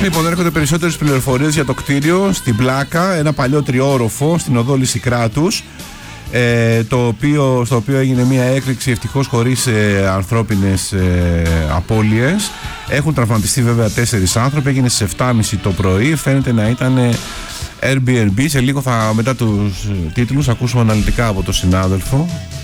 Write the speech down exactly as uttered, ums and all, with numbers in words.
Λοιπόν, έρχονται περισσότερες πληροφορίες για το κτίριο στην Πλάκα, ένα παλιό τριόροφο στην οδό Λυσικράτους, ε, το οποίο, στο οποίο έγινε μια έκρηξη, ευτυχώς χωρίς ε, ανθρώπινες ε, απώλειες. Έχουν τραυματιστεί βέβαια τέσσερις άνθρωποι, έγινε στις επτά και μισή το πρωί, φαίνεται να ήταν ε, Airbnb. Σε λίγο θα, μετά τους τίτλους, ακούσουμε αναλυτικά από τον συνάδελφο.